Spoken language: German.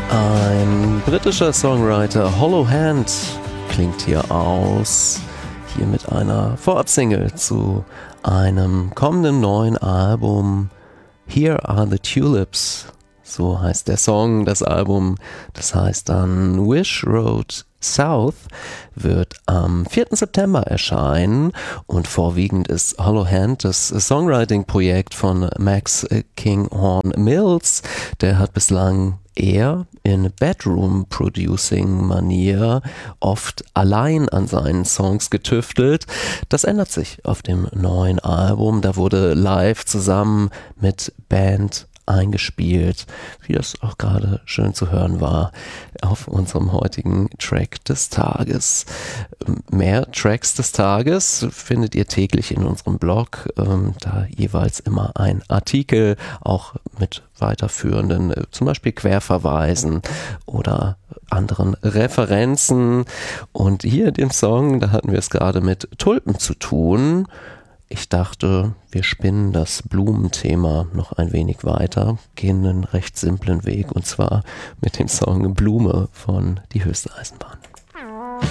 Ein britischer Songwriter, Hollow Hand, klingt hier aus. Hier mit einer Vorabsingle zu einem kommenden neuen Album. Here Are the Tulips. So heißt der Song, das Album. Das heißt dann Wish Road South, wird am 4. September erscheinen und vorwiegend ist Hollow Hand das Songwriting-Projekt von Max Kinghorn Mills. Der hat bislang eher in Bedroom-Producing-Manier oft allein an seinen Songs getüftelt. Das ändert sich auf dem neuen Album. Da wurde live zusammen mit Band eingespielt, wie das auch gerade schön zu hören war auf unserem heutigen Track des Tages. Mehr Tracks des Tages findet ihr täglich in unserem Blog, da jeweils immer ein Artikel, auch mit weiterführenden, zum Beispiel Querverweisen oder anderen Referenzen. Und hier in dem Song, da hatten wir es gerade mit Tulpen zu tun. Ich dachte, wir spinnen das Blumenthema noch ein wenig weiter, gehen einen recht simplen Weg, und zwar mit dem Song Blume von Die Höchste Eisenbahn.